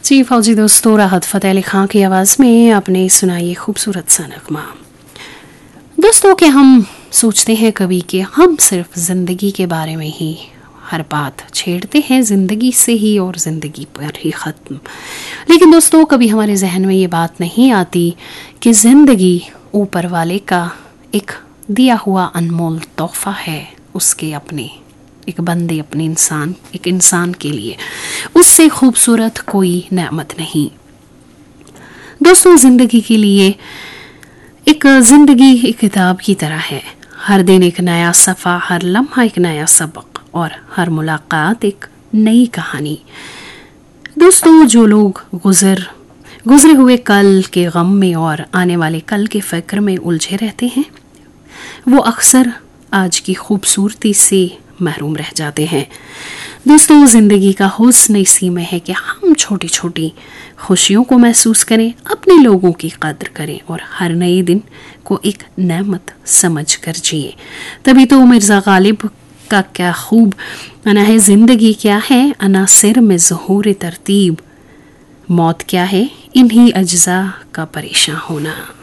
जी फौजी दोस्तों, राहत फ़तेह अली खां की आवाज़ में आपने सुनाई खूबसूरत सा नगमा। दोस्तों, क्या हम सोचते हैं कभी कि हम सिर्फ ज़िंदगी के बारे में ही हर बात छेड़ते हैं, ज़िंदगी से ही और ज़िंदगी पर ही ख़त्म। लेकिन दोस्तों, कभी हमारे जहन में ये बात नहीं आती कि ज़िंदगी ऊपर वाले का एक दिया हुआ अनमोल तोहफ़ा है, उसके अपने एक बंदे, अपने इंसान, एक इंसान के लिए उससे खूबसूरत कोई नेमत नहीं। दोस्तों, ज़िंदगी के लिए ज़िंदगी एक किताब की तरह है। हर दिन एक नया सफ़ा, हर लम्हा एक नया सबक और हर मुलाकात एक नई कहानी। दोस्तों, जो लोग गुजरे हुए कल के गम में और आने वाले कल के फ़िक्र में उलझे रहते हैं, वो अक्सर आज की खूबसूरती से महरूम रह जाते हैं। दोस्तों, ज़िंदगी का हुस्न इसी में है कि हम छोटी छोटी खुशियों को महसूस करें, अपने लोगों की कद्र करें और हर नए दिन को एक नेमत समझ कर जिए। तभी तो मिर्ज़ा गालिब का क्या खूब अना है, ज़िंदगी क्या है अनासिर में ज़हूर तरतीब, मौत क्या है इन्हीं अज्जा का परेशान होना।